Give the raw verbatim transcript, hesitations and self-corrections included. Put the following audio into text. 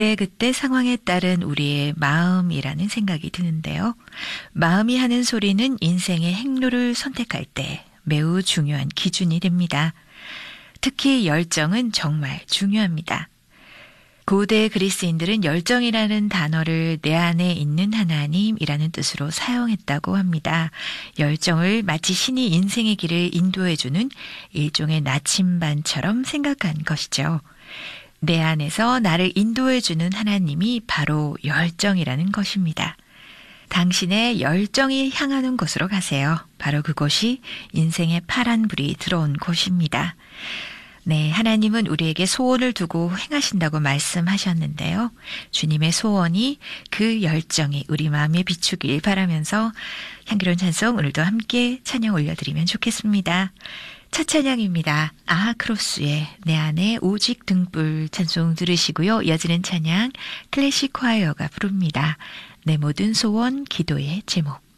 그때 상황에 따른 우리의 마음이라는 생각이 드는데요. 마음이 하는 소리는 인생의 행로를 선택할 때 매우 중요한 기준이 됩니다. 특히 열정은 정말 중요합니다. 고대 그리스인들은 열정이라는 단어를 내 안에 있는 하나님이라는 뜻으로 사용했다고 합니다. 열정을 마치 신이 인생의 길을 인도해주는 일종의 나침반처럼 생각한 것이죠. 내 안에서 나를 인도해주는 하나님이 바로 열정이라는 것입니다. 당신의 열정이 향하는 곳으로 가세요. 바로 그곳이 인생의 파란 불이 들어온 곳입니다. 네, 하나님은 우리에게 소원을 두고 행하신다고 말씀하셨는데요. 주님의 소원이 그 열정이 우리 마음에 비추길 바라면서 향기로운 찬송 오늘도 함께 찬양 올려드리면 좋겠습니다. 첫 찬양입니다. 아하크로스의 내 안에 오직 등불 찬송 들으시고요. 이어지는 찬양 클래식 콰이어가 부릅니다. 내 모든 소원 기도의 제목.